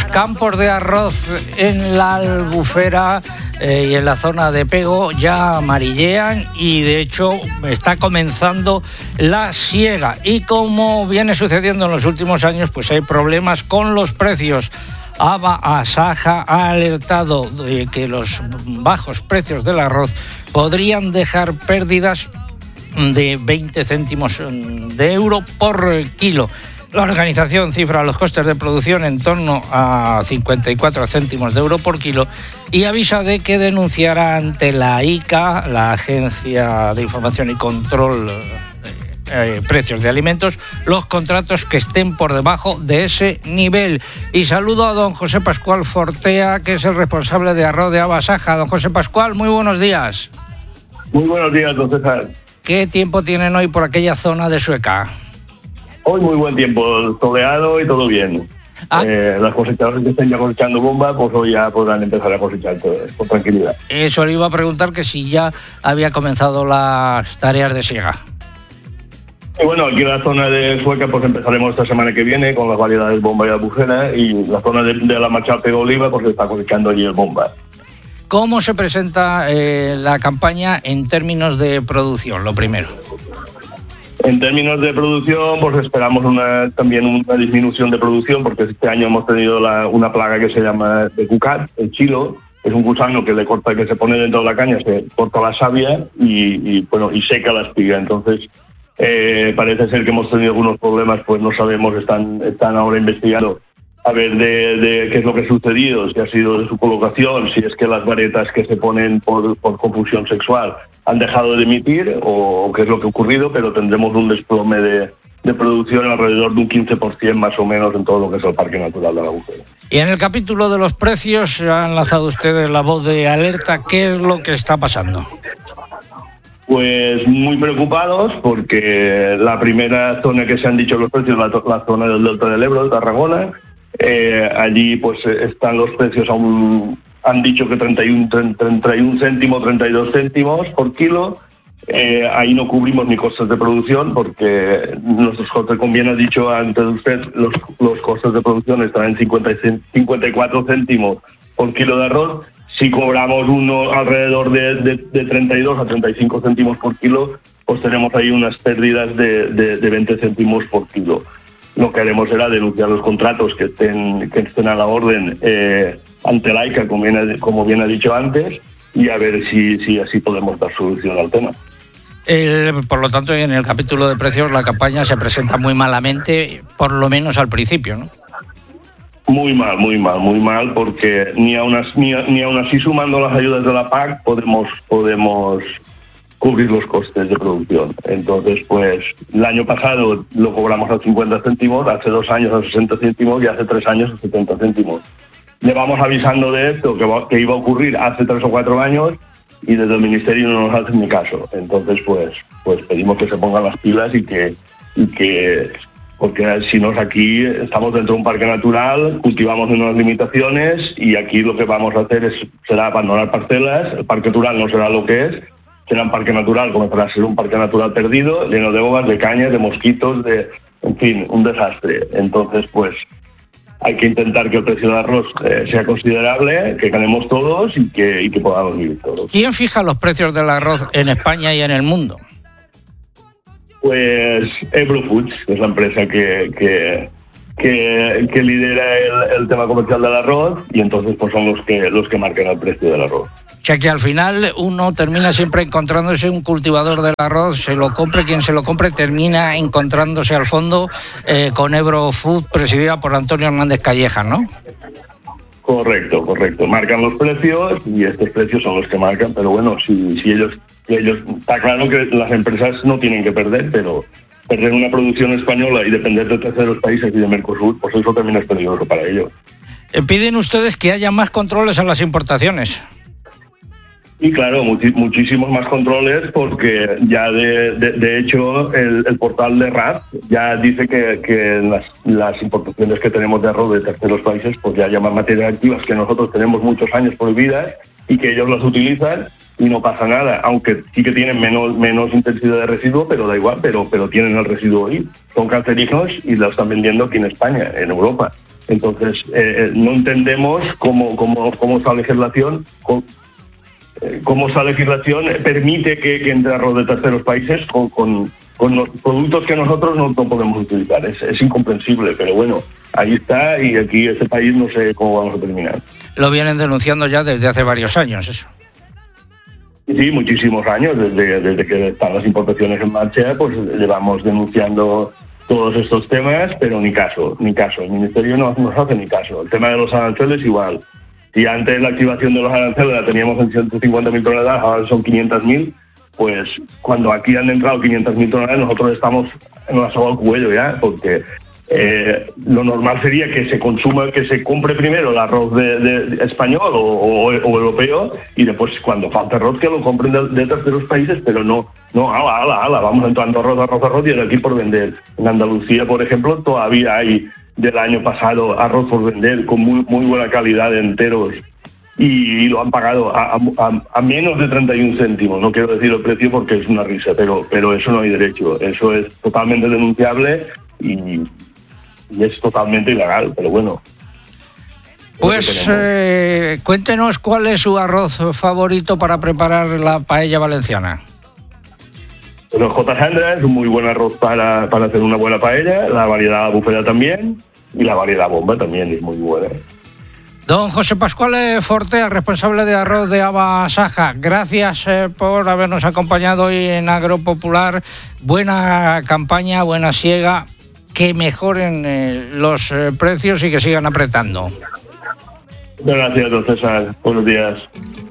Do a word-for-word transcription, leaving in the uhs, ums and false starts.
campos de arroz en la Albufera eh, y en la zona de Pego ya amarillean y de hecho está comenzando la siega. Y como viene sucediendo en los últimos años, pues hay problemas con los precios. Aba Asaja ha alertado de que los bajos precios del arroz podrían dejar pérdidas de veinte céntimos de euro por kilo. La organización cifra los costes de producción en torno a cincuenta y cuatro céntimos de euro por kilo y avisa de que denunciará ante la I C A, la Agencia de Información y Control Eh, Precios de Alimentos, los contratos que estén por debajo de ese nivel. Y saludo a don José Pascual Fortea, que es el responsable de arroz de Aba Asaja. Don José Pascual, muy buenos días. Muy buenos días, don César. ¿Qué tiempo tienen hoy por aquella zona de Sueca? Hoy muy buen tiempo, soleado y todo bien. Ah. Eh, las cosechadoras que estén ya cosechando bomba, pues hoy ya podrán empezar a cosechar todo, con tranquilidad. Eso le iba a preguntar, que si ya había comenzado las tareas de siega. Y bueno, aquí en la zona de Sueca pues empezaremos esta semana que viene con las variedades bomba y albufera, y la zona de, de la Machal Pego Oliva pues está cosechando allí el bomba. ¿Cómo se presenta eh, la campaña en términos de producción, lo primero? En términos de producción, pues esperamos una, también una disminución de producción, porque este año hemos tenido la, una plaga que se llama de cucat, el chilo. Es un gusano que le corta, que se pone dentro de la caña, se corta la savia y, y bueno y seca la espiga. Entonces eh, parece ser que hemos tenido algunos problemas, pues no sabemos, están, están ahora investigando a ver de, de qué es lo que ha sucedido, si ha sido de su colocación, si es que las varetas que se ponen por, por confusión sexual han dejado de emitir o, o qué es lo que ha ocurrido, pero tendremos un desplome de, de producción alrededor de un quince por ciento más o menos en todo lo que es el Parque Natural de la Albufera. Y en el capítulo de los precios han lanzado ustedes la voz de alerta. ¿Qué es lo que está pasando? Pues muy preocupados, porque la primera zona que se han dicho los precios es la, la zona del Delta del Ebro, de Tarragona. Eh, allí pues están los precios aún, han dicho que treinta y un céntimos, treinta y dos céntimos por kilo. Eh, ahí no cubrimos ni costes de producción, porque nuestros costes, como bien ha dicho antes usted, los, los costes de producción están en cincuenta y cuatro céntimos por kilo de arroz. Si cobramos uno alrededor de, de, de treinta y dos a treinta y cinco céntimos por kilo, pues tenemos ahí unas pérdidas de, de, de veinte céntimos por kilo. Lo que haremos será denunciar los contratos que estén, que estén a la orden eh, ante la I C A, como bien, como bien ha dicho antes, y a ver si, si así podemos dar solución al tema. El, por lo tanto, en el capítulo de precios la campaña se presenta muy malamente, por lo menos al principio, ¿no? Muy mal, muy mal, muy mal, porque ni aún así, ni, ni aún así sumando las ayudas de la P A C podemos, podemos cubrir los costes de producción. Entonces, pues, el año pasado lo cobramos a cincuenta céntimos, hace dos años a sesenta céntimos y hace tres años a setenta céntimos. Llevamos avisando de esto, que, va, que iba a ocurrir hace tres o cuatro años, y desde el Ministerio no nos hacen ni caso. Entonces, pues, pues pedimos que se pongan las pilas y que, y que porque si no, aquí estamos dentro de un parque natural, cultivamos unas limitaciones, y aquí lo que vamos a hacer es será abandonar parcelas. El parque natural no será lo que es, será un parque natural, comenzará a ser un parque natural perdido, lleno de bobas, de cañas, de mosquitos, de, en fin, un desastre. Entonces, pues, hay que intentar que el precio del arroz eh, sea considerable, que ganemos todos y que, y que podamos vivir todos. ¿Quién fija los precios del arroz en España y en el mundo? Pues Ebro Foods, que es la empresa que, que, que, que lidera el, el tema comercial del arroz, y entonces pues son los que, los que marcan el precio del arroz. O sea que al final uno termina siempre encontrándose un cultivador del arroz, se lo compre quien se lo compre, termina encontrándose al fondo eh, con Ebro Food, presidida por Antonio Hernández Calleja, ¿no? Correcto, correcto. Marcan los precios y estos precios son los que marcan, pero bueno, si, si ellos, ellos, está claro que las empresas no tienen que perder, pero perder una producción española y depender de terceros países y de Mercosur, pues eso también es peligroso para ellos. Eh, ¿Piden ustedes que haya más controles en las importaciones? Y claro, much- muchísimos más controles, porque ya de, de, de hecho el, el portal de R A P ya dice que, que las, las importaciones que tenemos de arroz de terceros países pues ya llaman materias activas que nosotros tenemos muchos años prohibidas y que ellos las utilizan, y no pasa nada, aunque sí que tienen menos menos intensidad de residuo, pero da igual, pero pero tienen el residuo ahí. Son cancerígenos y lo están vendiendo aquí en España, en Europa. Entonces, eh, no entendemos cómo, cómo, cómo esa legislación cómo, eh, cómo esa legislación permite que, que entre arroz de terceros países con, con, con los productos que nosotros no, no podemos utilizar. Es, es incomprensible, pero bueno, ahí está, y aquí ese país no sé cómo vamos a terminar. Lo vienen denunciando ya desde hace varios años, eso. Sí, muchísimos años, desde, desde que están las importaciones en marcha, pues llevamos denunciando todos estos temas, pero ni caso, ni caso. El Ministerio no nos hace ni caso. El tema de los aranceles igual. Si antes la activación de los aranceles la teníamos en ciento cincuenta mil toneladas, ahora son quinientas mil, pues cuando aquí han entrado quinientas mil toneladas, nosotros estamos en la soga al cuello ya, porque eh, lo normal sería que se consuma, que se compre primero el arroz de, de, de español o, o, o europeo, y después cuando falta arroz que lo compren de, de terceros países, pero no, no, ala, ala, ala, vamos entrando arroz, arroz, arroz, y de aquí por vender. En Andalucía, por ejemplo, todavía hay del año pasado arroz por vender con muy, muy buena calidad de enteros, y, y lo han pagado a, a, a menos de treinta y un céntimos. No quiero decir el precio porque es una risa, pero, pero eso no hay derecho. Eso es totalmente denunciable y, y es totalmente ilegal, pero bueno. Pues eh, cuéntenos cuál es su arroz favorito para preparar la paella valenciana. Los J. Sandra es un muy buen arroz para, para hacer una buena paella, la variedad Albufera también, y la variedad Bomba también es muy buena. Don José Pascual Fortea, responsable de arroz de Aba Saja, gracias eh, por habernos acompañado hoy en Agropopular. Buena campaña, buena siega, que mejoren eh, los eh, precios y que sigan apretando. Gracias, don César. Buenos días.